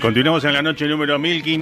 Continuamos en la noche número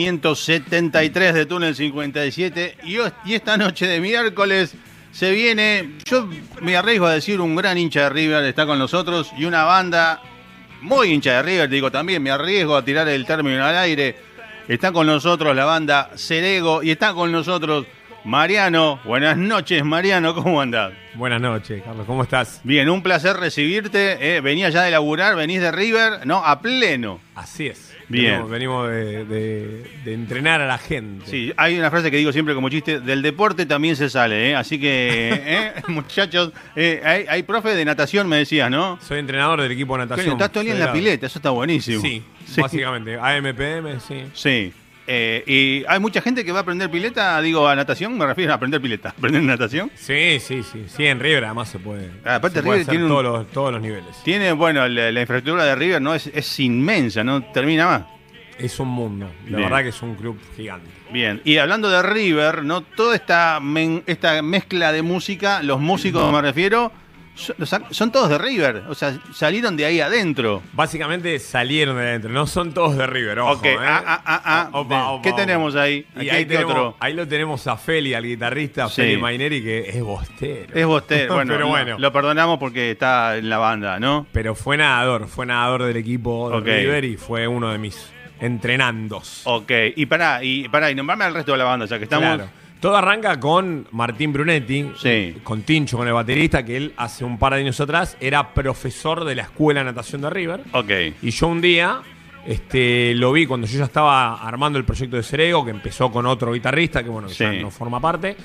1573 de Túnel 57 y esta noche de miércoles se viene, yo me arriesgo a decir, un gran hincha de River está con nosotros y una banda muy hincha de River, digo también, me arriesgo a tirar el término al aire. Está con nosotros la banda Cerego y está con nosotros Mariano. Buenas noches, Mariano, ¿cómo andás? Buenas noches, Carlos, ¿cómo estás? Bien, un placer recibirte. Venías ya de laburar, venís de River, ¿no? A pleno. Así es. Bien. Venimos de entrenar a la gente. Sí, hay una frase que digo siempre como chiste, del deporte también se sale, ¿eh? Así que, muchachos, hay profe de natación, me decías, ¿no? Soy entrenador del equipo de natación. Estás todo el día en la pileta, eso está buenísimo. Sí, básicamente. AMPM, sí. Sí. Y hay mucha gente que va a aprender pileta, digo, a natación, me refiero a aprender pileta. ¿Aprender natación? Sí, en River además se puede. Aparte, se puede River tiene todos los niveles. Tiene, bueno, la infraestructura de River no es inmensa, no termina más. Es un mundo, la Bien. verdad que es un club gigante. Bien, y hablando de River, ¿no? Toda esta mezcla de música, los músicos me refiero, son todos de River, o sea, salieron de ahí adentro. Básicamente salieron de adentro, no son todos de River, ojo. Ok, Opa, ¿qué tenemos ahí? Y ¿Qué otro? ahí lo tenemos a Feli, al guitarrista, Sí. Feli Maineri, que es bostero. Es Bostero, bueno, Pero bueno. lo perdonamos porque está en la banda, ¿no? Pero fue nadador del equipo de Ok. River y fue uno de mis entrenandos. Ok, y pará, y nombrame al resto de la banda, ya que estamos... Claro. Todo arranca con Martín Brunetti, Sí. con Tincho, con el baterista, que él hace un par de años atrás era profesor de la Escuela de Natación de River. Ok, Y yo un día lo vi cuando yo ya estaba armando el proyecto de Cerego, que empezó con otro guitarrista, que bueno, que ya Sí. no forma parte.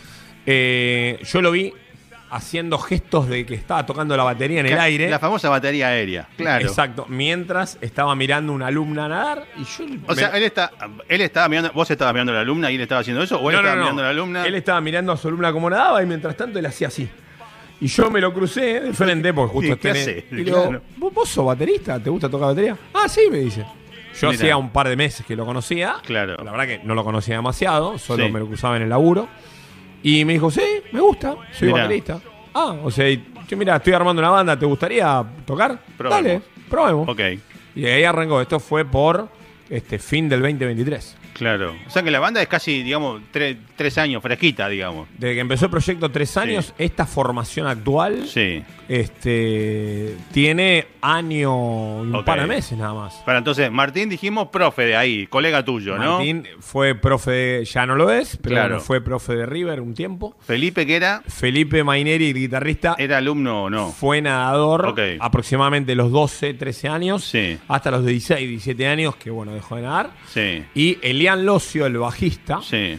Yo lo vi haciendo gestos de que estaba tocando la batería en el aire. la famosa batería aérea, claro. Exacto, mientras estaba mirando una alumna nadar y yo... O sea, él estaba mirando, vos estabas mirando a la alumna y él estaba haciendo eso, o él estaba mirando a la alumna. Él estaba mirando a su alumna como nadaba y mientras tanto él hacía así. Y yo me lo crucé de frente porque justo Sí, ¿qué hace? Y le digo, Claro. ¿Vos sos baterista? ¿Te gusta tocar batería? Ah, sí, me dice. Yo Mirá. hacía un par de meses que lo conocía. Claro. La verdad que no lo conocía demasiado, solo Sí. me lo cruzaba en el laburo. Y me dijo, sí, me gusta, soy Mirá. baterista. Ah, o sea, yo mira, estoy armando una banda, ¿te gustaría tocar? Probemos. Dale, probemos. Ok, Y de ahí arrancó. Esto fue por fin del 2023. claro. O sea que la banda es casi, digamos, 3 años, fresquita, digamos. Desde que empezó el proyecto 3 años, Sí. esta formación actual Sí. tiene año y un Ok. par de meses nada más. Para entonces, Martín, dijimos profe de ahí, colega tuyo, ¿no? Martín fue profe, ya no lo es, pero Claro. bueno, fue profe de River un tiempo. Felipe, que era Felipe Maineri, el guitarrista, ¿era alumno o no? fue nadador Ok. aproximadamente los 12, 13 años, Sí. hasta los 16, 17 años, que bueno, dejó de nadar. Sí, Y Elian Locio, el bajista, sí.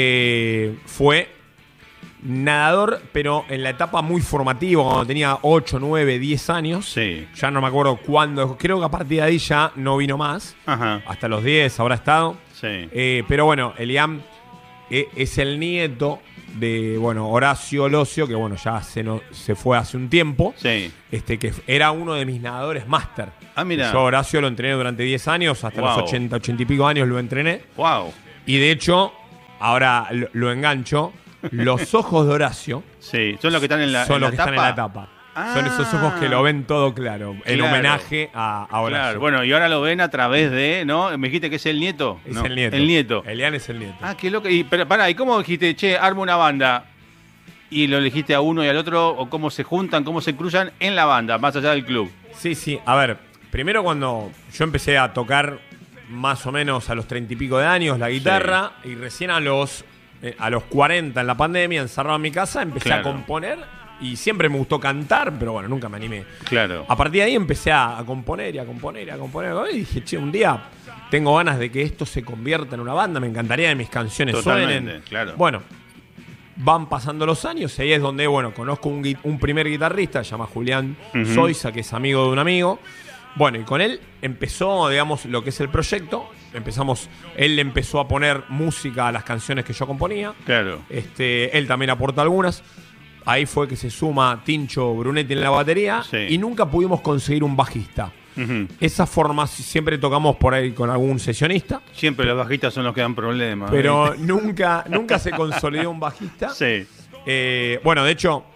fue nadador, pero en la etapa muy formativa, cuando tenía 8, 9, 10 años. Sí. Ya no me acuerdo cuándo. Creo que a partir de ahí ya no vino más. Ajá. Hasta los 10 habrá estado. Sí. Pero bueno, Elian es el nieto de Horacio Locio, que bueno, ya se fue hace un tiempo. Sí. Que era uno de mis nadadores máster. Ah, mira. Yo a Horacio lo entrené durante 10 años, hasta Wow. los 80 y pico años lo entrené. Wow. Y de hecho, ahora lo engancho, los ojos de Horacio Sí, son los que están en la son los en que la están en la tapa. Son esos ojos que lo ven todo claro, en Claro. homenaje a Horacio. Claro, bueno, y ahora lo ven a través de, ¿no? Me dijiste que es el nieto. Es No, el nieto. El nieto. Elian es el nieto. Ah, qué loco. Pero pará, ¿y cómo dijiste, che, arma una banda? ¿Y lo elegiste a uno y al otro? ¿O cómo se juntan, cómo se cruzan en la banda, más allá del club? Sí. A ver, primero cuando yo empecé a tocar más o menos a los 30 y pico de años la guitarra, y recién a los 40 en la pandemia, encerrado en mi casa, empecé Claro. a componer. Y siempre me gustó cantar, pero bueno, nunca me animé. Claro. A partir de ahí empecé a componer y a componer. Y dije, che, un día tengo ganas de que esto se convierta en una banda. Me encantaría que mis canciones Totalmente, suenen. claro. Bueno, van pasando los años y ahí es donde, conozco un primer guitarrista, se llama Julián Zoiza, que es amigo de un amigo. Bueno, y con él empezó, digamos, lo que es el proyecto. Él empezó a poner música a las canciones que yo componía. Claro. Él también aporta algunas. Ahí fue que se suma Tincho Brunetti en la batería. Sí. Y nunca pudimos conseguir un bajista. Ujú. Esa forma siempre tocamos por ahí con algún sesionista. Siempre los bajistas son los que dan problemas. Pero nunca se consolidó un bajista. Sí. Bueno, de hecho,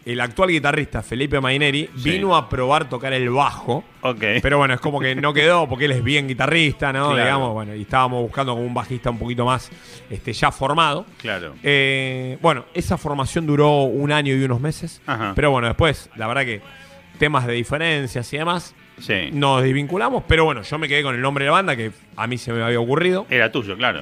el actual guitarrista Felipe Maineri vino a probar tocar el bajo. Ok. Pero bueno, es como que no quedó porque él es bien guitarrista, ¿no? Claro. Digamos, bueno, y estábamos buscando como un bajista un poquito más ya formado. Claro. Bueno, esa formación duró 1 año y unos meses. Ajá. Pero bueno, después, la verdad que temas de diferencias y demás, Sí. nos desvinculamos. Pero bueno, yo me quedé con el nombre de la banda que a mí se me había ocurrido. Era tuyo, claro.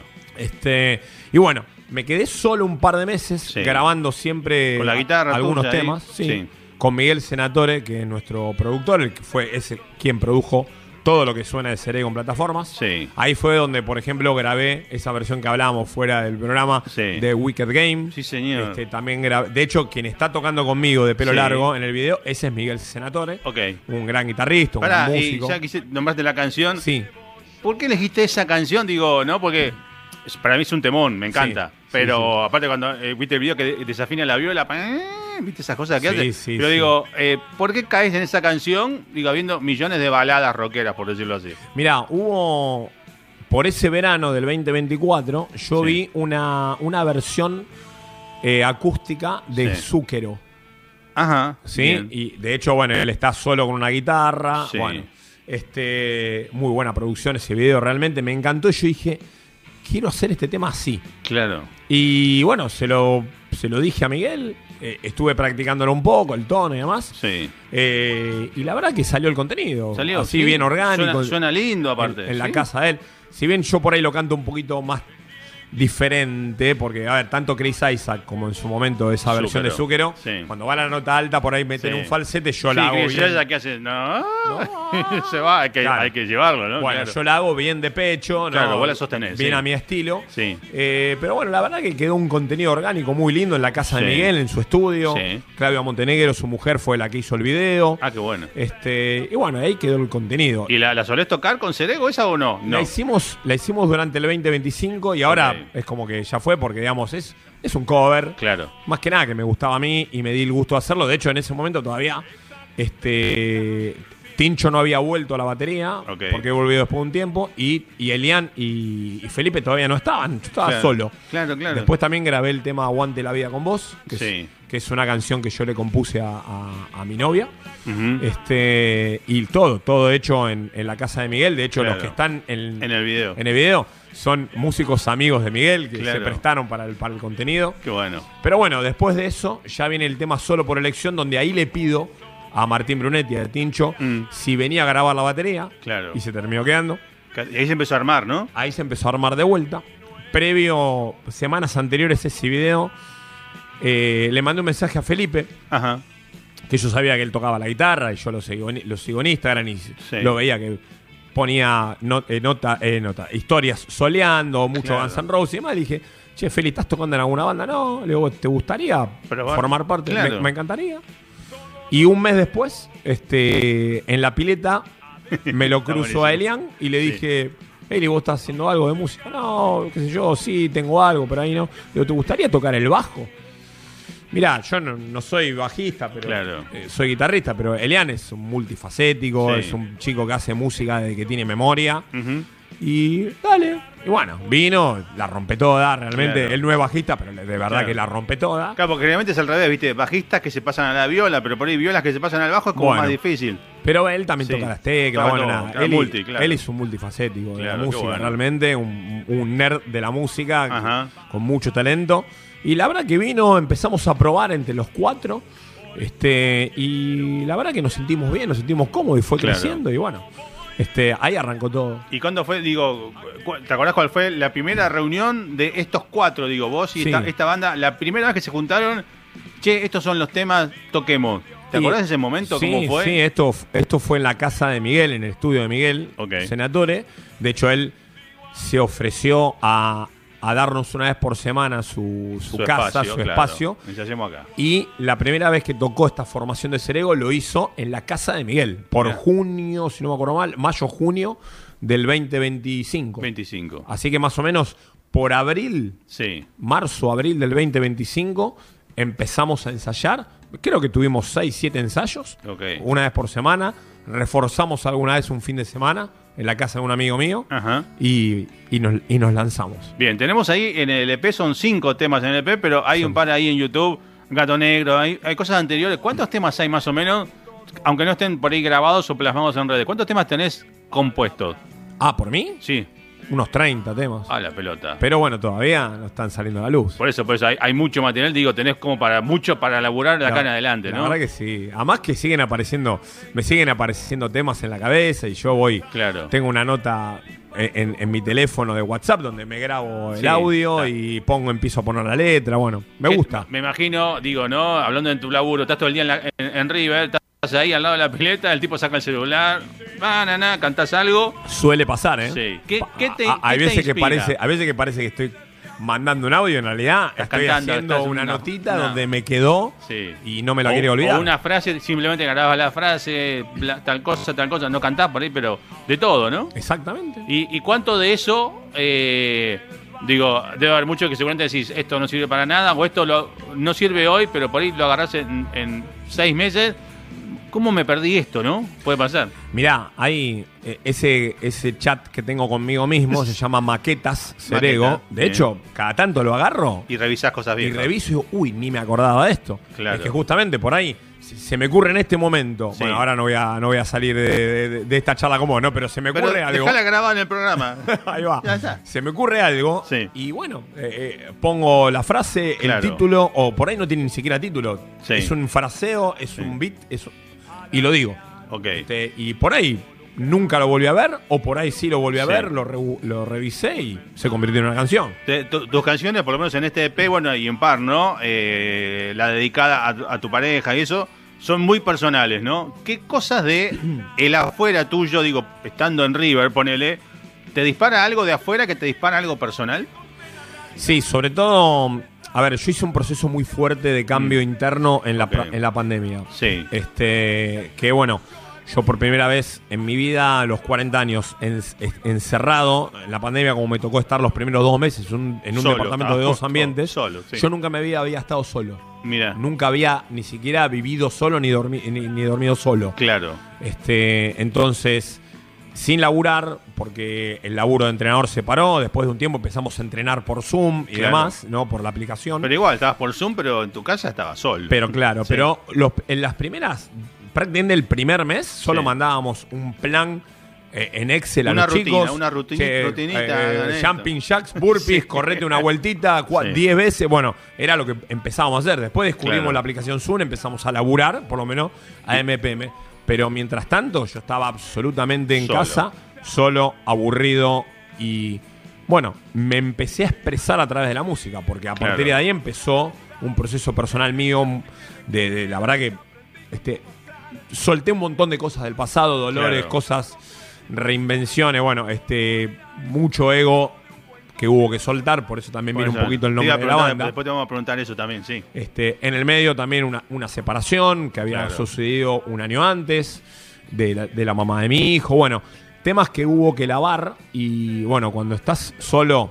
Y bueno, me quedé solo un par de meses Sí. grabando siempre Con la guitarra algunos tuya ahí. temas. Sí. Con Miguel Senatore, que es nuestro productor, el que fue ese quien produjo todo lo que suena de Cerego en plataformas. Sí. Ahí fue donde, por ejemplo, grabé esa versión que hablábamos fuera del programa Sí. de Wicked Game. Sí, señor. También grabé. De hecho, quien está tocando conmigo de pelo Sí. largo en el video, ese es Miguel Senatore. Ok. Un gran guitarrista, un Pará, gran y músico. ya que nombraste la canción, Sí. ¿por qué elegiste esa canción? Digo, ¿no? Porque para mí es un temón, me encanta. Sí, Pero sí. aparte cuando viste el video que desafina la viola, viste esas cosas que Sí, hace. sí, Pero sí. digo, ¿por qué caes en esa canción? Digo, habiendo millones de baladas rockeras, por decirlo así. Mirá, hubo. Por ese verano del 2024, yo Sí. vi una versión acústica de Sí. Zúquero. Ajá. ¿Sí? bien. Y de hecho, bueno, él está solo con una guitarra. Sí. Bueno, muy buena producción ese video, realmente me encantó. Y yo dije, quiero hacer este tema así. Claro. Y bueno, se lo dije a Miguel. Estuve practicándolo un poco, el tono y demás. Sí. Y la verdad que salió el contenido. Salió así sí. bien orgánico. Suena lindo, aparte. En la ¿sí? casa de él. Si bien yo por ahí lo canto un poquito más diferente, porque, a ver, tanto Chris Isaac como en su momento esa versión de Zúquero, Sí. cuando va a la nota alta, por ahí meten Sí. un falsete, yo Sí, la hago que bien. ya que hace, no, se va, hay que, Claro. hay que llevarlo, ¿no? Bueno, Claro. yo la hago bien de pecho, Claro, ¿no? vos la sostenés, bien sí. a mi estilo. Sí. Pero bueno, la verdad que quedó un contenido orgánico muy lindo en la casa de Sí. Miguel, en su estudio. Sí. Claudia Montenegro, su mujer, fue la que hizo el video. Ah, qué bueno. Y bueno, ahí quedó el contenido. ¿Y la solés tocar con Cerego esa o no? La hicimos durante el 2025 y ahora Ok. es como que ya fue porque, digamos, es un cover. Claro. Más que nada que me gustaba a mí y me di el gusto de hacerlo. De hecho, en ese momento todavía Tincho no había vuelto a la batería Ok. porque volvió después de un tiempo y Elian y Felipe todavía no estaban. Yo estaba Claro. solo. Claro, claro. Después también grabé el tema Aguante la vida con vos, que, Sí. que es una canción que yo le compuse a mi novia. Ujú. Y todo hecho en la casa de Miguel. De hecho, Claro. los que están en el video. en el video son músicos amigos de Miguel que Claro. se prestaron para el contenido. Qué bueno. Pero bueno, después de eso ya viene el tema Solo por elección, donde ahí le pido a Martín Brunetti, a Tincho, si venía a grabar la batería. Claro. Y se terminó quedando. Y ahí se empezó a armar, ¿no? Ahí se empezó a armar de vuelta. Previo, semanas anteriores a ese video, le mandé un mensaje a Felipe, Ajá. que yo sabía que él tocaba la guitarra y yo lo sigo en Instagram y lo veía que ponía historias soleando, mucho Claro. Guns N' Roses y demás. Le dije, che, Feli, ¿estás tocando en alguna banda? No, le digo, ¿te gustaría formar parte? Claro. Me encantaría. Y un mes después, en la pileta, me lo cruzo a Elian y le dije, Eli, ¿vos estás haciendo algo de música? No, qué sé yo, sí, tengo algo, pero ahí no. Le digo, ¿te gustaría tocar el bajo? Mirá, yo no soy bajista, pero Claro. soy guitarrista, pero Elian es un multifacético, Sí. es un chico que hace música desde que tiene memoria. Ujú. Y dale. Y bueno, vino, la rompe toda, realmente. Claro. Él no es bajista, pero de verdad Claro. que la rompe toda. Claro, porque generalmente es al revés, ¿viste? Bajistas que se pasan a la viola, pero por ahí violas que se pasan al bajo es como Bueno. más difícil. Pero él también Sí. toca las teclas, Toca bueno, todo, nada. claro, Él es un multifacético de la Claro, qué música, bueno. realmente, un nerd de la música Ajá. con mucho talento. Y la verdad que vino, empezamos a probar entre los 4. Y la verdad que nos sentimos bien, nos sentimos cómodos y fue Claro. creciendo. Y bueno, ahí arrancó todo. ¿Y cuándo fue, te acordás cuál fue la primera reunión de estos 4, vos y Sí. esta banda, la primera vez que se juntaron, che, estos son los temas, toquemos. ¿Te acordás de ese momento? Sí, ¿Cómo fue? sí, esto fue en la casa de Miguel, en el estudio de Miguel, Ok. Senatore. De hecho, él se ofreció a darnos una vez por semana su casa, su claro. espacio. Ensayemos acá. Y la primera vez que tocó esta formación de Cerego lo hizo en la casa de Miguel, por Mirá. junio, si no me acuerdo mal, mayo-junio del 2025. 25. Así que más o menos por abril, Sí. marzo-abril del 2025, empezamos a ensayar. Creo que tuvimos 6-7 ensayos, Ok. una vez por semana. Reforzamos alguna vez un fin de semana en la casa de un amigo mío Ajá. y nos lanzamos. Bien, tenemos ahí en el EP, son 5 temas en el EP, pero hay un par ahí en YouTube. Gato Negro, hay cosas anteriores. ¿Cuántos temas hay más o menos? Aunque no estén por ahí grabados o plasmados en redes. ¿Cuántos temas tenés compuestos? Ah, ¿por mí? Sí. Unos 30 temas. Ah, la pelota. Pero bueno, todavía no están saliendo a la luz. Por eso hay mucho material, digo, tenés como mucho para laburar de acá en adelante, ¿no? La verdad que sí. Además que me siguen apareciendo temas en la cabeza y yo Claro. tengo una nota en mi teléfono de WhatsApp donde me grabo el audio y empiezo a poner la letra, bueno, me gusta. Me imagino, digo, ¿no? Hablando en tu laburo, estás todo el día en River, estás ahí al lado de la pileta, el tipo saca el celular, cantás algo. Suele pasar, ¿eh? Sí. ¿Qué te hay veces inspira? que parece que estoy mandando un audio, en realidad estoy haciendo una notita donde me quedó y no me la quería olvidar. O una frase, simplemente grabás la frase, tal cosa, no cantás por ahí, pero de todo, ¿no? Exactamente. ¿Y cuánto de eso, digo, debe haber mucho que seguramente decís, esto no sirve para nada, o esto no sirve hoy, pero por ahí lo agarrás en 6 meses? ¿Cómo me perdí esto, no? Puede pasar. Mirá, hay ese chat que tengo conmigo mismo, se llama Maquetas Cerego. De hecho, cada tanto lo agarro. Y revisás cosas viejas. Y reviso y digo, uy, ni me acordaba de esto. Claro. Es que justamente por ahí se me ocurre en este momento. Sí. Bueno, ahora no voy a salir de esta charla como vos, ¿no? Pero se me ocurre algo. Dejala grabada en el programa. Ahí va. Ya está. Se me ocurre algo. Sí. Y bueno, pongo la frase, el título, o por ahí no tiene ni siquiera título. Sí. Es un fraseo, es un beat, y lo digo. Ok. Y por ahí nunca lo volví a ver, o por ahí sí lo volví a ver, lo revisé y se convirtió en una canción. Tus canciones, por lo menos en este EP, bueno, y en par, ¿no? La dedicada a tu pareja y eso, son muy personales, ¿no? ¿Qué cosas de el afuera tuyo, digo, estando en River, ponele, te dispara algo de afuera que te dispara algo personal? Sí, sobre todo... A ver, yo hice un proceso muy fuerte de cambio interno en la pandemia. Sí. Que bueno, yo por primera vez en mi vida, a los 40 años, encerrado en la pandemia, como me tocó estar los primeros 2 meses en un departamento de 2 ambientes, yo nunca había estado solo. Mira. Nunca había ni siquiera vivido solo ni dormido solo. Claro. Entonces... Sin laburar, porque el laburo de entrenador se paró. Después de un tiempo empezamos a entrenar por Zoom y demás, ¿no? Por la aplicación. Pero igual, estabas por Zoom, pero en tu casa estabas solo. Pero claro, pero en las primeras, prácticamente el primer mes, solo mandábamos un plan en Excel a los chicos. Una rutinita. Jumping jacks, burpees, correte una vueltita 10 veces. Bueno, era lo que empezábamos a hacer. Después descubrimos la aplicación Zoom, empezamos a laburar, por lo menos, a MPM. Pero mientras tanto, yo estaba absolutamente en casa, solo, aburrido y, bueno, me empecé a expresar a través de la música, porque a partir de ahí empezó un proceso personal mío de la verdad que solté un montón de cosas del pasado, dolores, cosas, reinvenciones, bueno, mucho ego que hubo que soltar, por eso también viene un poquito el nombre de la banda. Después te vamos a preguntar eso también, sí. En el medio también una separación que había sucedido un año antes de la mamá de mi hijo. Bueno, temas que hubo que lavar y bueno, cuando estás solo,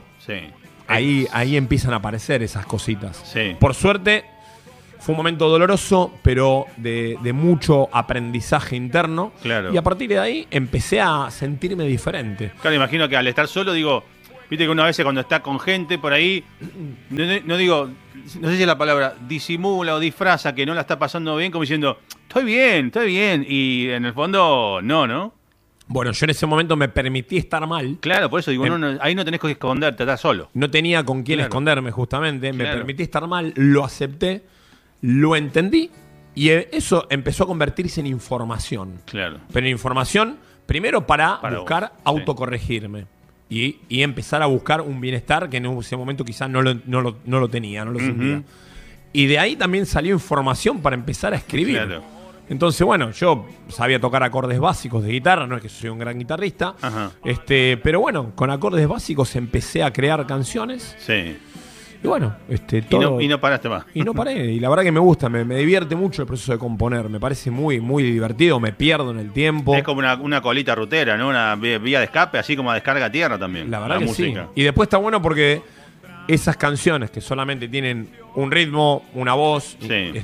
ahí empiezan a aparecer esas cositas. Sí. Por suerte, fue un momento doloroso, pero de mucho aprendizaje interno. Claro. Y a partir de ahí empecé a sentirme diferente. Claro, imagino que al estar solo, digo... Viste que una vez cuando está con gente por ahí, no digo, no sé si es la palabra, disimula o disfraza que no la está pasando bien, como diciendo, estoy bien, y en el fondo, no. Bueno, yo en ese momento me permití estar mal. Claro, por eso digo, ahí no tenés que esconderte, estás solo. No tenía con quién esconderme, justamente, me permití estar mal, lo acepté, lo entendí, y eso empezó a convertirse en información. Claro. Pero en información, primero para buscar autocorregirme. Y empezar a buscar un bienestar que en ese momento quizás no lo tenía, no lo sentía. Y de ahí también salió información para empezar a escribir. Claro. Entonces, bueno, yo sabía tocar acordes básicos de guitarra, no es que soy un gran guitarrista. Ajá. Pero bueno, con acordes básicos empecé a crear canciones. Sí. Y bueno, todo... Y no paraste más. Y no paré. Y la verdad que me gusta, me divierte mucho el proceso de componer. Me parece muy, muy divertido, me pierdo en el tiempo. Es como una colita rutera, ¿no? Una vía de escape, así como descarga tierra también. La verdad que música. Sí. Y después está bueno porque esas canciones que solamente tienen un ritmo, una voz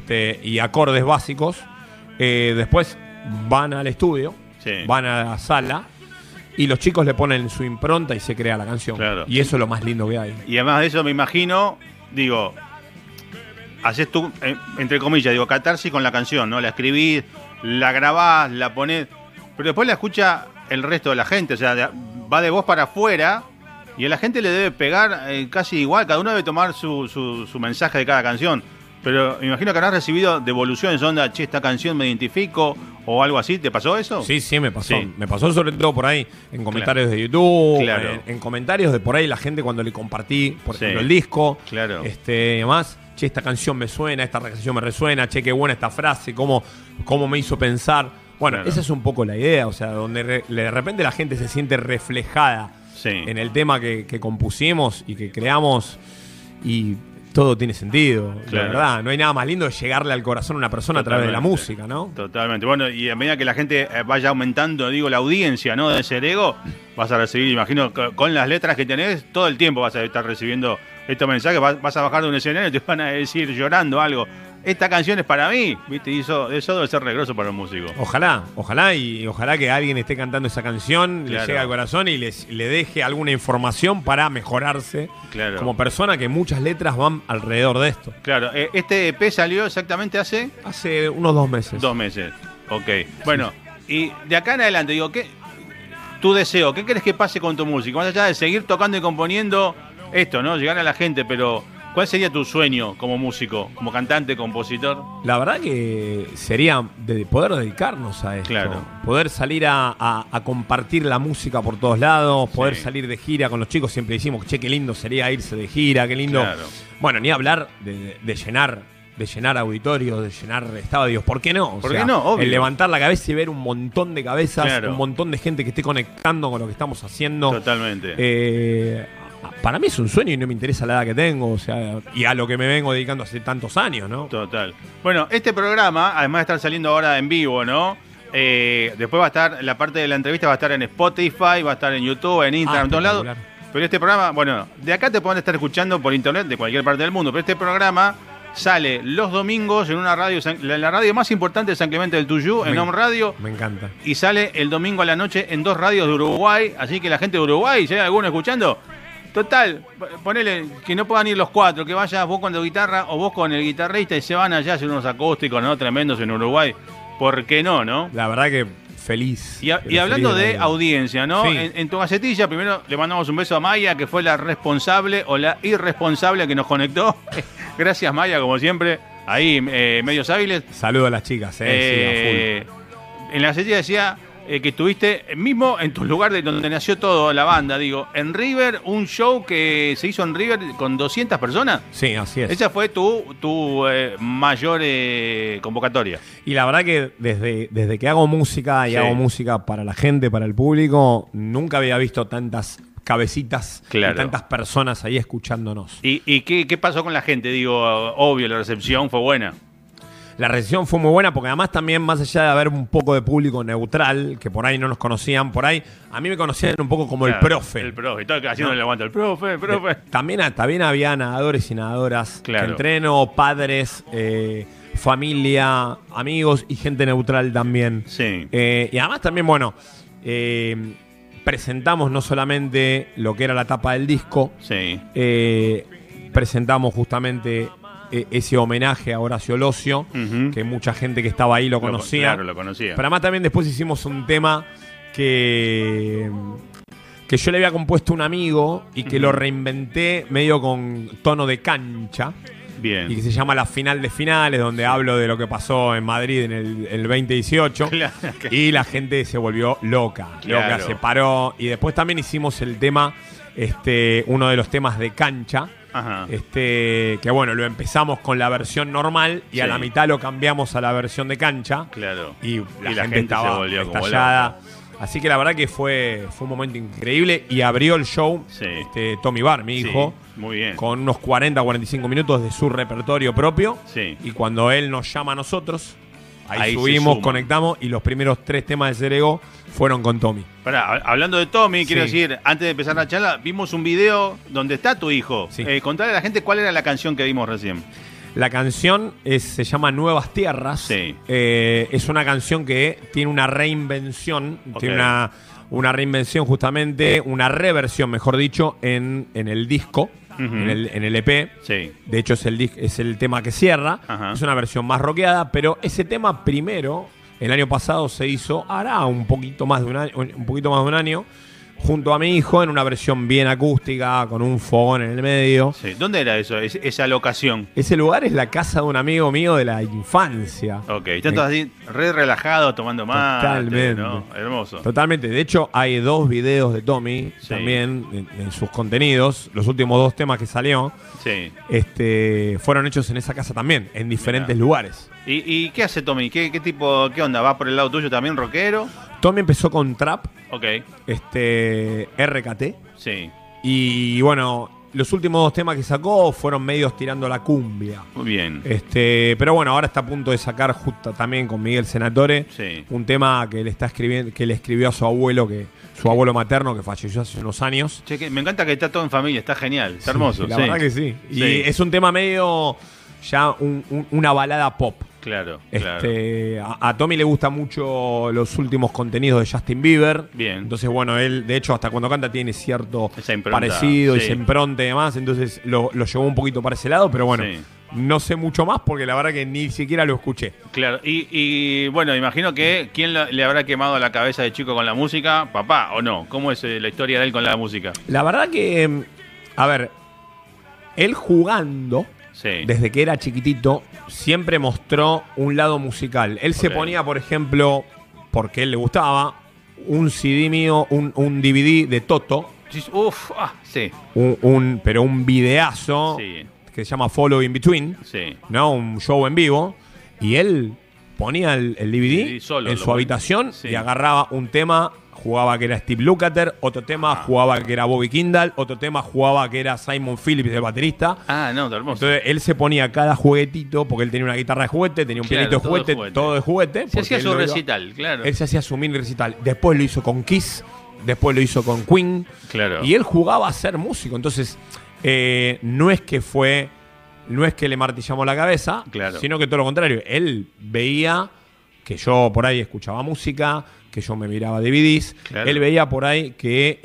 y acordes básicos, después van al estudio, van a la sala... Y los chicos le ponen su impronta y se crea la canción. Claro. Y eso es lo más lindo que hay. Y además de eso me imagino, digo, haces tú, entre comillas, digo, catarsis con la canción, ¿no? La escribís, la grabás, la ponés, pero después la escucha el resto de la gente, o sea, va de vos para afuera y a la gente le debe pegar casi igual, cada uno debe tomar su mensaje de cada canción. Pero me imagino que habrás recibido devoluciones, onda, che, esta canción me identifico o algo así. ¿Te pasó eso? Sí, me pasó. Sí. Me pasó sobre todo por ahí, en comentarios de YouTube, claro. en comentarios de por ahí la gente cuando le compartí, por ejemplo, el disco. Claro. Además, che, esta canción me suena, esta canción me resuena, che, qué buena esta frase, cómo me hizo pensar. Bueno, claro. Esa es un poco la idea, o sea, donde de repente la gente se siente reflejada en el tema que compusimos y que creamos y todo tiene sentido, claro. La verdad. No hay nada más lindo de llegarle al corazón a una persona a través de la música, ¿no? Totalmente. Bueno, y a medida que la gente vaya aumentando, digo, la audiencia, ¿no? De Serego, vas a recibir, imagino, con las letras que tenés, todo el tiempo vas a estar recibiendo estos mensajes, vas a bajar de un escenario y te van a decir llorando algo. Esta canción es para mí, ¿viste? Y eso debe ser regroso para un músico. Ojalá que alguien esté cantando esa canción, claro. Le llegue al corazón y le deje alguna información para mejorarse, claro. Como persona, que muchas letras van alrededor de esto. Claro, este EP salió exactamente hace unos 2 meses. 2 meses, ok. Bueno, sí. Y de acá en adelante, digo, tu deseo, ¿qué crees que pase con tu música? Más allá de seguir tocando y componiendo esto, ¿no? Llegar a la gente, pero ¿cuál sería tu sueño como músico, como cantante, compositor? La verdad que sería de poder dedicarnos a esto. Claro. Poder salir a compartir la música por todos lados, poder salir de gira con los chicos. Siempre decimos, che, qué lindo sería irse de gira, qué lindo. Claro. Bueno, ni hablar de llenar auditorios, de llenar estadios. ¿Por qué no? ¿Por qué no? Obvio. El levantar la cabeza y ver un montón de cabezas, claro. Un montón de gente que esté conectando con lo que estamos haciendo. Totalmente. Para mí es un sueño y no me interesa la edad que tengo, o sea, y a lo que me vengo dedicando hace tantos años, ¿no? Total. Bueno, este programa, además de estar saliendo ahora en vivo, ¿no? Después va a estar, la parte de la entrevista va a estar en Spotify, va a estar en YouTube, en Instagram, en todos lados. Pero este programa, bueno, de acá te pueden estar escuchando por internet de cualquier parte del mundo, pero este programa sale los domingos en una radio, la radio más importante de San Clemente del Tuyú, en Home Radio. Me encanta. Y sale el domingo a la noche en 2 radios de Uruguay, así que la gente de Uruguay, si hay alguno escuchando, total, ponele que no puedan ir los 4, que vayas vos con la guitarra o vos con el guitarrista y se van allá a hacer unos acústicos, ¿no? Tremendos en Uruguay. ¿Por qué no, no? La verdad que feliz. Y hablando de audiencia, ¿no? Sí. En tu gacetilla, primero le mandamos un beso a Maya, que fue la responsable o la irresponsable que nos conectó. Gracias, Maya, como siempre. Ahí, medios hábiles. Saludo a las chicas, sí, a full. En la gacetilla decía que estuviste mismo en tu lugar de donde nació todo, la banda, digo, en River, un show que se hizo en River con 200 personas. Sí, así es. Esa fue tu mayor convocatoria. Y la verdad que desde que hago música y hago música para la gente, para el público, nunca había visto tantas cabecitas, claro. Y tantas personas ahí escuchándonos. ¿Y qué pasó con la gente? Digo, obvio, la recepción fue buena. La recepción fue muy buena porque además también, más allá de haber un poco de público neutral, que por ahí no nos conocían, por ahí a mí me conocían un poco como claro, el profe. El profe, todo haciendo el aguante, el profe. También había nadadores y nadadoras que entreno, padres, familia, amigos y gente neutral también. Sí. Y además también, bueno, presentamos no solamente lo que era la tapa del disco, presentamos justamente ese homenaje a Horacio Locio, que mucha gente que estaba ahí lo conocía. Claro, lo conocía. Pero además también después hicimos un tema que yo le había compuesto a un amigo y que lo reinventé medio con tono de cancha. Bien. Y que se llama La Final de Finales, donde hablo de lo que pasó en Madrid en el 2018. Claro. Y la gente se volvió loca, se paró. Y después también hicimos el tema, uno de los temas de cancha. Ajá. Que bueno, lo empezamos con la versión normal y a la mitad lo cambiamos a la versión de cancha. Claro. Y la gente estaba se volvió estallada. Así que la verdad que fue un momento increíble y abrió el show Tommy Bar, mi hijo, muy bien, con unos 40-45 minutos de su repertorio propio. Sí. Y cuando él nos llama a nosotros, ahí subimos, conectamos y los primeros 3 temas de Serego fueron con Tommy. Pará, hablando de Tommy, quiero decir, antes de empezar la charla, vimos un video donde está tu hijo. Sí. Contale a la gente cuál era la canción que vimos recién. La canción se llama Nuevas Tierras. Sí. Es una canción que tiene una reinvención, tiene una reinvención justamente, una reversión, mejor dicho, en el disco. en el EP. Sí. De hecho, es el tema que cierra. Ajá. Es una versión más rockeada, pero ese tema primero, el año pasado se hizo, hará un poquito más de un año, junto a mi hijo, en una versión bien acústica, con un fogón en el medio. Sí. ¿Dónde era eso, esa locación? Ese lugar es la casa de un amigo mío de la infancia. Ok, están todos así re relajados, tomando mate. Totalmente. ¿No? Hermoso. Totalmente. De hecho, hay 2 videos de Tommy también en sus contenidos. Los últimos 2 temas que salió Sí. fueron hechos en esa casa también, en diferentes lugares. ¿Y qué hace Tommy? ¿Qué tipo, qué onda? ¿Va por el lado tuyo también, rockero? Tommy empezó con trap, Ok. RKT. Sí. Y bueno, los últimos 2 temas que sacó fueron medios tirando la cumbia. Muy bien. Pero bueno, ahora está a punto de sacar justo también con Miguel Senatore un tema que le está escribiendo, que le escribió a su abuelo, su abuelo materno, que falleció hace unos años. Che, me encanta que está todo en familia, está genial, está hermoso. La verdad que sí. Y es un tema medio ya una balada pop. Claro. A Tommy le gusta mucho los últimos contenidos de Justin Bieber. Bien. Entonces, bueno, él, de hecho, hasta cuando canta tiene cierto Esa impronta, parecido y sí. se impronta y demás. Entonces lo llevó un poquito para ese lado, pero bueno, Sí. no sé mucho más porque la verdad que ni siquiera lo escuché. Claro, y bueno, imagino que ¿quién le habrá quemado la cabeza de chico con la música? ¿Papá o no? ¿Cómo es la historia de él con la música? La verdad que, a ver, él jugando, Sí. desde que era chiquitito, siempre mostró un lado musical. Él se ponía, por ejemplo, porque él le gustaba, un CD mío, un DVD de Toto. Uf, sí. Pero un videazo Sí. que se llama Follow in Between, Sí. ¿no? Un show en vivo. Y él ponía el DVD solo, en su habitación sí. y agarraba un tema, jugaba que era Steve Lukather, otro tema jugaba que era Bobby Kindle, otro tema jugaba que era Simon Phillips, el baterista. No, está hermoso. Entonces él se ponía cada juguetito, porque él tenía una guitarra de juguete, tenía un pianito de juguete, todo de juguete. Se hacía porque su él recital, claro. Él se hacía su mini recital. Después lo hizo con Kiss, después lo hizo con Queen. Claro. Y él jugaba a ser músico. Entonces, no es que le martillamos la cabeza, Claro. sino que todo lo contrario. Él veía que yo por ahí escuchaba música, que yo me miraba DVDs. Claro. Él veía por ahí que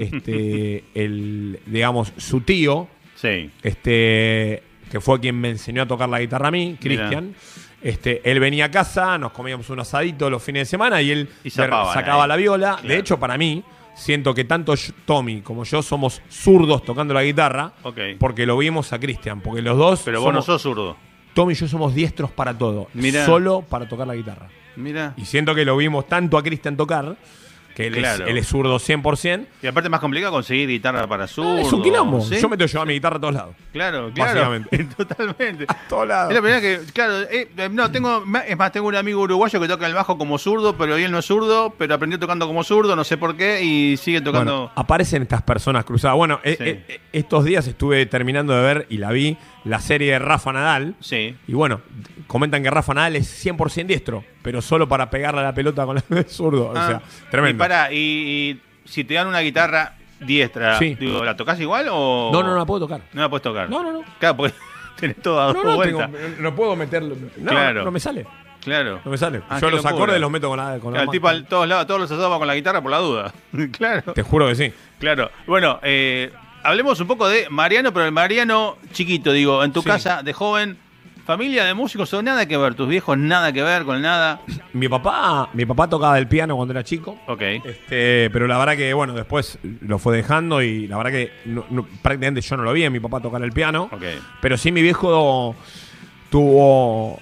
digamos, su tío, Sí. que fue quien me enseñó a tocar la guitarra a mí, Cristian. Él venía a casa, nos comíamos un asadito los fines de semana y él sacaba la viola. Claro. De hecho, para mí, siento que tanto Tommy como yo somos zurdos tocando la guitarra, porque lo vimos a Cristian, porque los dos... Pero vos no sos zurdo. Tommy y yo somos diestros para todo, solo para tocar la guitarra. Mira. Y siento que lo vimos tanto a Cristian tocar, que él es zurdo 100%. Y aparte es más complicado conseguir guitarra para zurdo. Es un quilombo. ¿Sí? Yo me tengo que llevar mi guitarra a todos lados. Claro. Básicamente. Totalmente. A todos lados. Es la primera que, claro, tengo un amigo uruguayo que toca el bajo como zurdo, pero él no es zurdo, pero aprendió tocando como zurdo, no sé por qué, y sigue tocando. Bueno, aparecen estas personas cruzadas. Bueno, estos días estuve terminando de ver y la vi, la serie de Rafa Nadal. Sí. Y bueno, comentan que Rafa Nadal es 100% diestro, pero solo para pegarle a la pelota con el zurdo. O sea, tremendo. Y si te dan una guitarra diestra, digo, ¿la tocas igual o...? No la puedo tocar. No la puedes tocar. No. Claro, porque tenés toda vuelta. No puedo meterlo. No me sale. Claro. No me sale. Yo los acordes los meto con la mano. El tipo a todos lados, todos los asados va con la guitarra por la duda. Claro. Te juro que sí. Claro. Bueno, hablemos un poco de Mariano, pero el Mariano chiquito, digo, en tu casa de joven, familia de músicos, o nada que ver, tus viejos nada que ver con nada. Mi papá tocaba el piano cuando era chico. Ok. Pero la verdad que, bueno, después lo fue dejando y la verdad que prácticamente yo no lo vi a mi papá tocar el piano. Ok. Pero sí mi viejo tuvo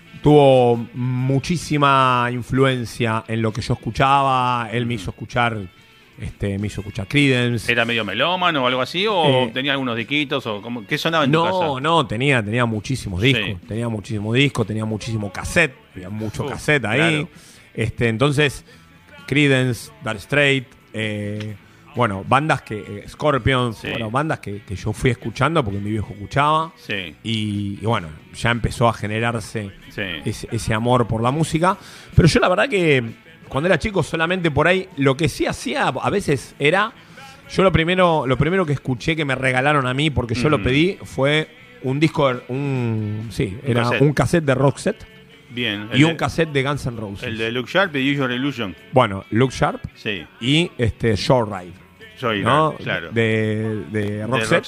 muchísima influencia en lo que yo escuchaba. Él me hizo escuchar Creedence. ¿Era medio melómano o algo así? ¿O tenía algunos disquitos? O ¿qué sonaba en tu casa? No, tenía muchísimos discos. Sí. Tenía muchísimos discos, tenía muchísimo cassette. Había mucho cassette ahí. Claro. Entonces, Creedence, Dire Straits, bueno, bandas que Scorpions, bueno, bandas que yo fui escuchando porque mi viejo escuchaba. Sí. Y bueno, ya empezó a generarse ese amor por la música. Pero yo la verdad que cuando era chico solamente por ahí, lo que sí hacía a veces era, yo lo primero que escuché que me regalaron a mí, porque yo lo pedí, fue un disco, un cassette de Roxette. Bien. Y un cassette de Guns N' Roses. El de Look Sharp y Use Your Illusion. Bueno, Look Sharp sí. Y Short Ride. Joyride, ¿no? claro. De Roxette.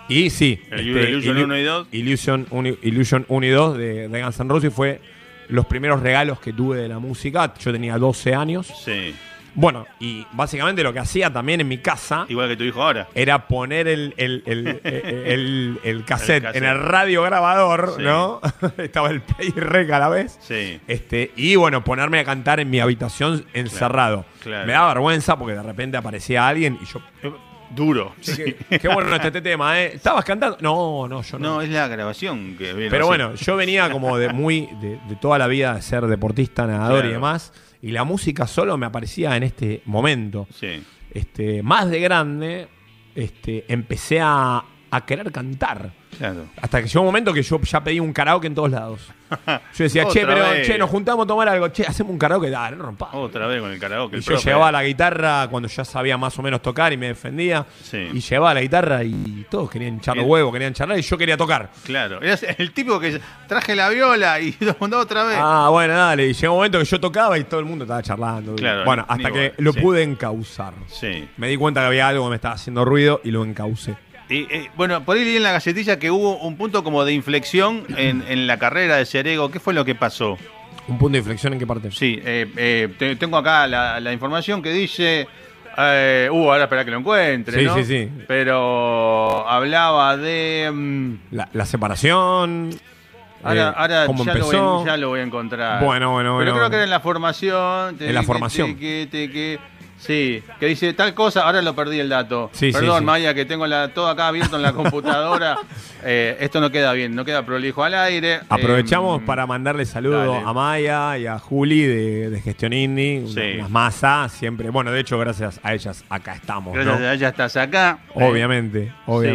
Y sí, Illusion 1 y 2. Illusion 1 y 2 de Guns N' Roses fue los primeros regalos que tuve de la música. Yo tenía 12 años. Sí. Bueno, y básicamente lo que hacía también en mi casa, igual que tu hijo ahora, era poner el cassette en el radiograbador, sí. ¿No? Estaba el play y rec a la vez. Sí. Y bueno, ponerme a cantar en mi habitación encerrado. Claro. Me daba vergüenza porque de repente aparecía alguien y yo... Duro. Sí. Qué bueno este tema, ¿eh? ¿Estabas cantando? No, yo no. No, es la grabación que viene. Pero bueno, yo venía como de toda la vida de ser deportista, nadador, claro. Y demás. Y la música solo me aparecía en este momento. Sí. Más de grande, empecé a querer cantar. Claro. Hasta que llegó un momento que yo ya pedí un karaoke en todos lados. Yo decía, nos juntamos a tomar algo. Hacemos un karaoke. Dale, no rompamos. Otra vez con el karaoke. Y yo llevaba la guitarra cuando ya sabía más o menos tocar y me defendía. Sí. Y llevaba la guitarra y todos querían echar los huevos, querían charlar y yo quería tocar. Claro. Eras el tipo que traje la viola y nos mandó otra vez. Bueno, dale. Y llegó un momento que yo tocaba y todo el mundo estaba charlando. Claro. Bueno, hasta que lo pude encauzar. Sí. Me di cuenta que había algo que me estaba haciendo ruido y lo encaucé. Y bueno, por ahí leí en la Gacetilla que hubo un punto como de inflexión en la carrera de Serego. ¿Qué fue lo que pasó? ¿Un punto de inflexión en qué parte? Sí, tengo acá la información que dice... ahora espera que lo encuentre, sí, ¿no? Sí. Pero hablaba de... la separación... Ahora ¿cómo empezó? Ya lo voy a encontrar. Bueno. Pero creo que era en la formación. En la formación. Sí, que dice tal cosa, ahora lo perdí el dato. Sí, Perdón, sí. Maya, que tengo todo acá abierto en la computadora. Esto no queda bien, no queda prolijo al aire. Aprovechamos para mandarle saludos dale. a Maya y a Juli de Gestión Indie, sí. Unas masas, siempre. Bueno, de hecho, gracias a ellas acá estamos. Gracias a ellas estás acá. Obviamente.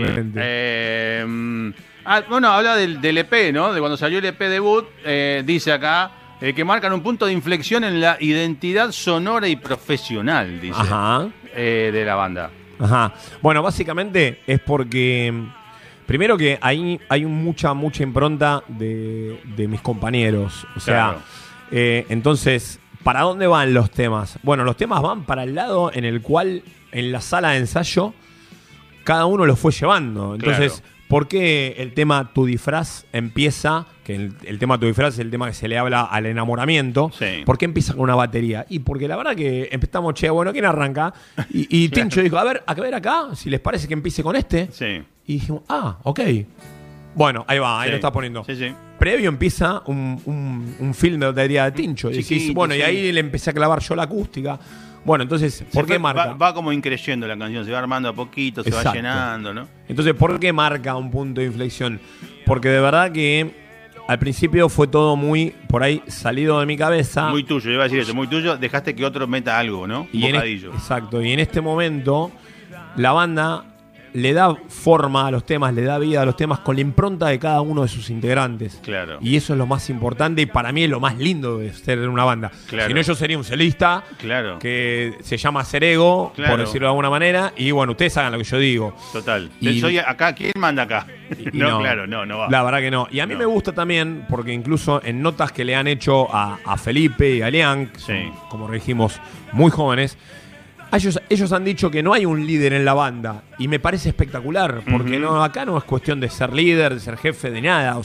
Sí. Bueno, habla del EP, ¿no? De cuando salió el EP debut, dice acá. Que marcan un punto de inflexión en la identidad sonora y profesional, dice. Ajá. De la banda. Ajá. Bueno, básicamente es porque... Primero que hay mucha impronta de mis compañeros. O sea, claro. Entonces, ¿para dónde van los temas? Bueno, los temas van para el lado en el cual, en la sala de ensayo, cada uno lo fue llevando. Entonces... Claro. ¿Por qué el tema Tu Disfraz empieza, que el tema Tu Disfraz es el tema que se le habla al enamoramiento? Sí. ¿Por qué empieza con una batería? Y porque la verdad que empezamos, bueno, ¿quién arranca? Y claro. Tincho dijo, a ver acá, si les parece que empiece con este. Sí. Y dijimos, ok. Bueno, ahí va, ahí lo está poniendo. Sí. Previo empieza un film de batería de Tincho. Y decís, bueno, y ahí le empecé a clavar yo la acústica. Bueno, entonces, ¿por qué marca? Va como increyendo la canción, se va armando a poquito, se va llenando, ¿no? Entonces, ¿por qué marca un punto de inflexión? Porque de verdad que al principio fue todo muy, por ahí, salido de mi cabeza. Muy tuyo, iba a decir eso, muy tuyo, dejaste que otro meta algo, ¿no? Un bocadillo. Exacto, y en este momento, la banda le da forma a los temas, le da vida a los temas con la impronta de cada uno de sus integrantes. Claro. Y eso es lo más importante y para mí es lo más lindo de ser una banda. Claro. Si no, yo sería un solista que se llama Serego, por decirlo de alguna manera, y bueno, ustedes hagan lo que yo digo. Total. Soy acá, ¿quién manda acá? No va. La verdad que no. Y a mí me gusta también, porque incluso en notas que le han hecho a Felipe y a Lian, que son, como dijimos, muy jóvenes, ellos han dicho que no hay un líder en la banda y me parece espectacular porque acá no es cuestión de ser líder, de ser jefe, de nada.